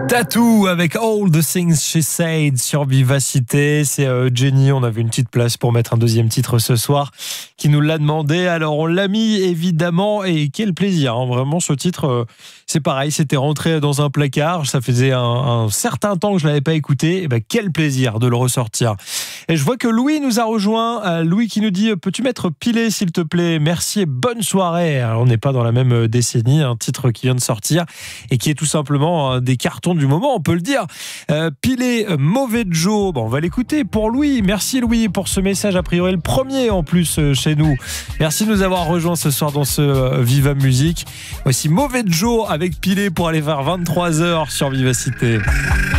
Tattoo avec All the Things She Said sur Vivacité. C'est Jenny, on avait une petite place pour mettre un deuxième titre ce soir qui nous l'a demandé, alors on l'a mis évidemment, et quel plaisir, hein. Vraiment ce titre, c'est pareil, c'était rentré dans un placard, ça faisait un certain temps que je l'avais pas écouté, et ben quel plaisir de le ressortir. Et je vois que Louis nous a rejoint, Louis qui nous dit: peux-tu mettre Pilé s'il te plaît, merci et bonne soirée. Alors on n'est pas dans la même décennie, un titre qui vient de sortir et qui est tout simplement un des cartons du moment, on peut le dire. Pilé, Mauvais Joe, bon, on va l'écouter pour Louis. Merci Louis pour ce message, a priori le premier en plus chez nous. Merci de nous avoir rejoints ce soir dans ce Viva Musique. Voici Mauvais Joe avec Pilé pour aller vers 23h sur Vivacité.